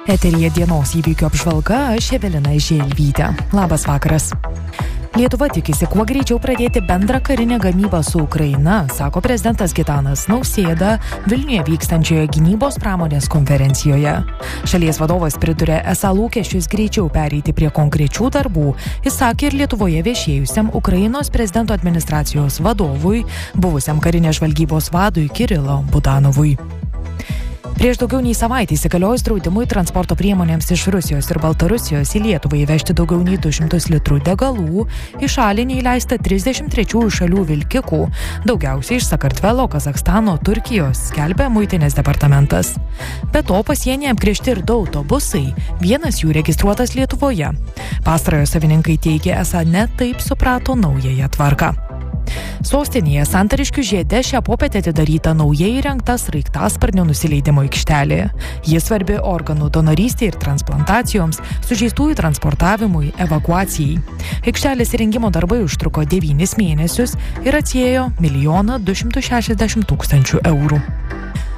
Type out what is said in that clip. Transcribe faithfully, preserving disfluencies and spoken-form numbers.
Eteryje dienos įvykių apžvalga, aš Evelina Želvytė. Labas vakaras. Lietuva tikisi kuo greičiau pradėti bendrą karinę gamybą su Ukraina, sako prezidentas Gitanas Nausėda Vilniuje vykstančioje gynybos pramonės konferencijoje. Šalies vadovas priduria esą lūkesčius greičiau pereiti prie konkrečių darbų, išsakė ir Lietuvoje viešėjusiam Ukrainos prezidento administracijos vadovui, buvusiam karinės žvalgybos vadui Kirilo Budanovui. Prieš daugiau nei savaitę įsigaliojus draudimui transporto priemonėms iš Rusijos ir Baltarusijos į Lietuvą įvežti daugiau nei du šimtus litrų degalų, į šalį neįleista trisdešimt trečiųjų šalių vilkikų, daugiausiai iš Sakartvelo, Kazachstano, Turkijos, skelbia Muitinės departamentas. Be to pasienyje apgręžti ir du autobusai, vienas jų registruotas Lietuvoje. Pastarojo savininkai teigia, esą ne taip suprato naująją tvarką. Sostinėje Santariškių žiede šią popietę atidaryta naujai įrengta sraigtasparnio nusileidimo aikštelė. Ji svarbi organų donorystei ir transplantacijoms, sužeistųjų transportavimui, evakuacijai. Aikštelės įrengimo darbai užtruko devynis mėnesius ir atsiėjo milijoną du šimtus šešiasdešimt tūkstančių eurų.